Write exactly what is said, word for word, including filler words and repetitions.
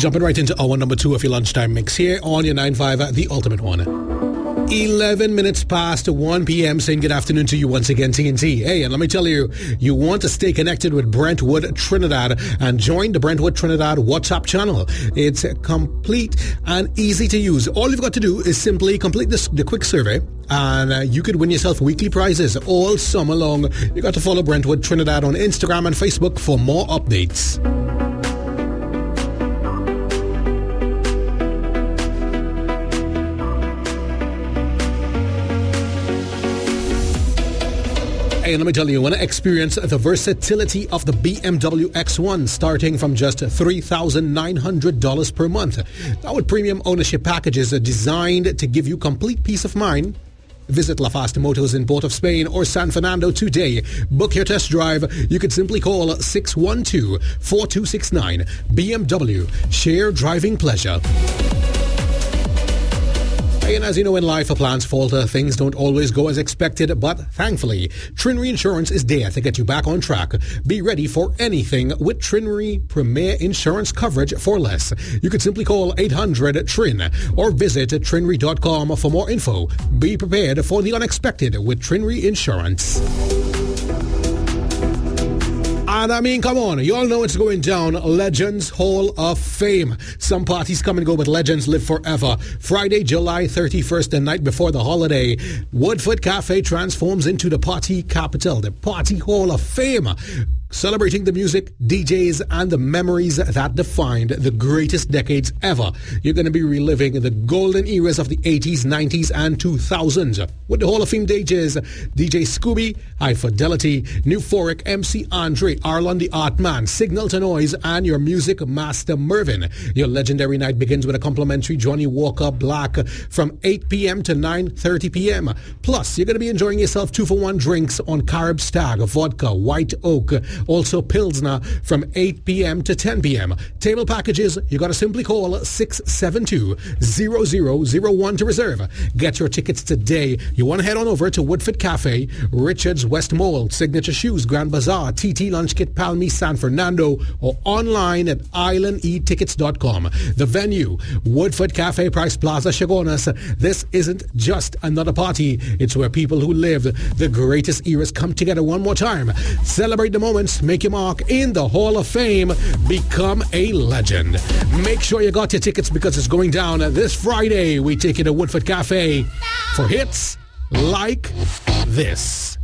Jumping right into hour number two of your lunchtime mix here on your nine five, The Ultimate One. eleven minutes past one p.m. saying good afternoon to you once again, T N T. Hey, and let me tell you, you want to stay connected with Brentwood Trinidad and join the Brentwood Trinidad WhatsApp channel. It's complete and easy to use. All you've got to do is simply complete this, the quick survey, and uh, you could win yourself weekly prizes all summer long. You got to follow Brentwood Trinidad on Instagram and Facebook for more updates. Hey, let me tell you, want to experience the versatility of the B M W X one starting from just three thousand nine hundred dollars per month. Now with premium ownership packages designed to give you complete peace of mind. Visit La Fasta Motors in Port of Spain or San Fernando today. Book your test drive. You could simply call six one two, four two six nine. B M W. Share driving pleasure. And as you know, in life, plans falter, things don't always go as expected, but thankfully, Trinry Insurance is there to get you back on track. Be ready for anything with Trinry Premier Insurance coverage for less. You could simply call eight hundred T R I N or visit trinry dot com for more info. Be prepared for the unexpected with Trinry Insurance. And I mean, come on, you all know it's going down. Legends Hall of Fame. Some parties come and go, but legends live forever. Friday, July thirty-first, the night before the holiday, Woodford Cafe transforms into the party capital, the Party Hall of Fame. Celebrating the music, D Js, and the memories that defined the greatest decades ever. You're going to be reliving the golden eras of the eighties, nineties, and two thousands. With the Hall of Fame D Js, D J Scooby, High Fidelity, Euphoric, M C Andre, Arlon the Art Man, Signal to Noise, and your music master Mervin. Your legendary night begins with a complimentary Johnny Walker Black from eight p.m. to nine thirty p.m. Plus, you're going to be enjoying yourself two for one drinks on Carib Stag, vodka, White Oak, also Pilsner from eight p.m. to ten p.m. Table packages, you got to simply call six seven two, zero zero zero one to reserve. Get your tickets today. You want to head on over to Woodford Cafe, Richards West Mall, Signature Shoes, Grand Bazaar, T T Lunch Kit, Palmy, San Fernando, or online at island e tickets dot com. The venue, Woodford Cafe, Price Plaza, Chagonas. This isn't just another party. It's where people who lived the greatest eras come together one more time. Celebrate the moments. Make your mark in the Hall of Fame. Become a legend. Make sure you got your tickets because it's going down this Friday. We take you to Woodford Cafe for hits like this.